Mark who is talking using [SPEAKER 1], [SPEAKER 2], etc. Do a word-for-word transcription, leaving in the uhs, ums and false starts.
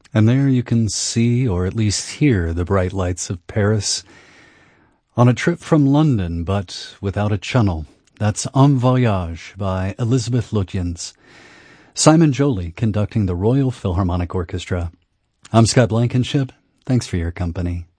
[SPEAKER 1] And there you can see, or at least hear, the bright lights of Paris. On a trip from London, but without a channel. That's Un Voyage by Elizabeth Lutyens. Simon Joly conducting the Royal Philharmonic Orchestra. I'm Scott Blankenship. Thanks for your company.